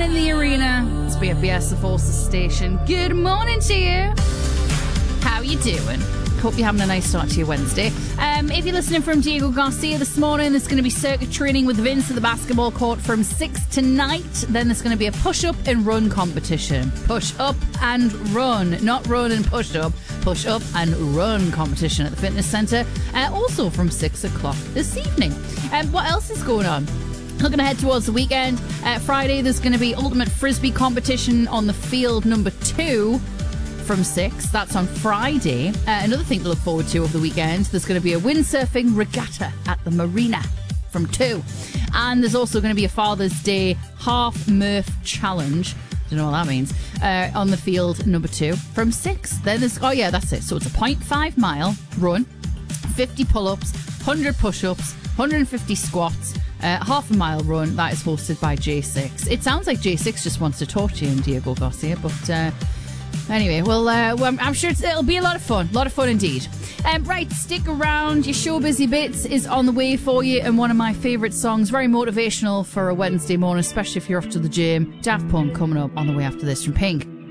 in the arena. It's BFBS, the Forces station. Good morning to you. How you doing? Hope you're having a nice start to your Wednesday. If you're listening from Diego Garcia this morning, there's going to be circuit training with Vince at the basketball court from 6 tonight. Then there's going to be a push-up and run competition. Push up and run. Not run and push up. Push up and run competition at the fitness centre. Also from 6 o'clock this evening. What else is going on? Looking ahead towards the weekend. Friday, there's going to be ultimate frisbee competition on the field number 2. From 6. That's on Friday. Another thing to look forward to over the weekend, there's going to be a windsurfing regatta at the marina from 2. And there's also going to be a Father's Day half Murph challenge. Don't know what that means. On the field number 2 from 6. Then there's, oh yeah, that's it. So it's a 0.5 mile run, 50 pull-ups, 100 push-ups, 150 squats, half a mile run. That is hosted by J6. It sounds like J6 just wants to talk to you and Diego Garcia, but anyway, well, I'm sure it'll be a lot of fun. A lot of fun indeed. Right, stick around. Your show busy bits is on the way for you, and one of my favourite songs, very motivational for a Wednesday morning, especially if you're off to the gym. Daft Punk coming up on the way after this from Pink.